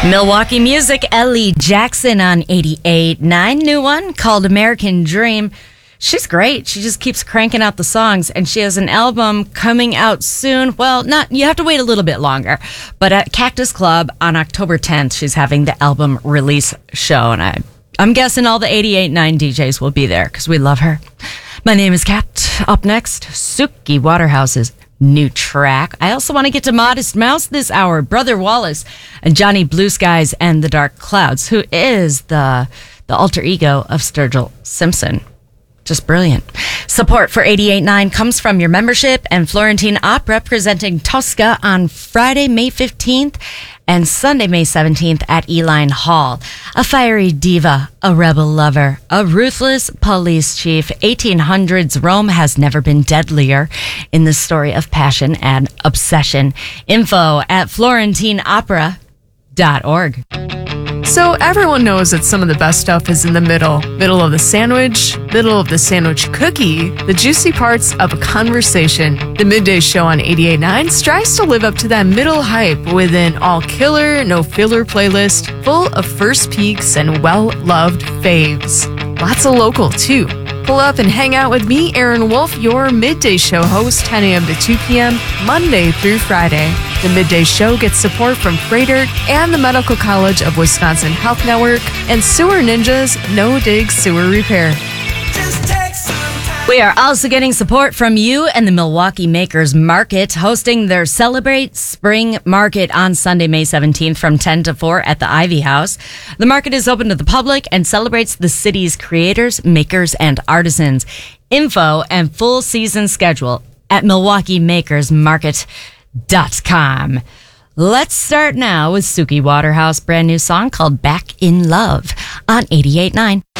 Milwaukee music, Ellie Jackson on 88.9. New one called American Dream. She's great. She just keeps cranking out the songs, and she has an album coming out soon. Well, you have to wait a little bit longer. But at Cactus Club on October 10th, she's having the album release show, and I'm guessing all the 88.9 DJs will be there because we love her. My name is Kat. Up next, Suki Waterhouse's new track. I also want to get to Modest Mouse this hour. Brother Wallace and Johnny Blue Skies and the Dark Clouds, who is the alter ego of Sturgill Simpson. Just brilliant. Support for 88.9 comes from your membership and Florentine Opera presenting Tosca on Friday, May 15th and Sunday, May 17th at Eline Hall. A fiery diva, a rebel lover, a ruthless police chief. 1800s Rome has never been deadlier in the story of passion and obsession. Info at FlorentineOpera.org. So everyone knows that some of the best stuff is in the middle. Middle of the sandwich, middle of the sandwich cookie, the juicy parts of a conversation. The Midday Show on 88.9 strives to live up to that middle hype with an all-killer, no-filler playlist full of first peeks and well-loved faves. Lots of local, too. Pull up and hang out with me, Aaron Wolf, your Midday Show host, 10 a.m. to 2 p.m., Monday through Friday. The Midday Show gets support from Freighter and the Medical College of Wisconsin Health Network and Sewer Ninjas No Dig Sewer Repair. We are also getting support from you and the Milwaukee Makers Market, hosting their Celebrate Spring Market on Sunday, May 17th from 10 to 4 at the Ivy House. The market is open to the public and celebrates the city's creators, makers, and artisans. Info and full season schedule at MilwaukeeMakersMarket.com. Let's start now with Suki Waterhouse, brand new song called Back in Love on 88.9.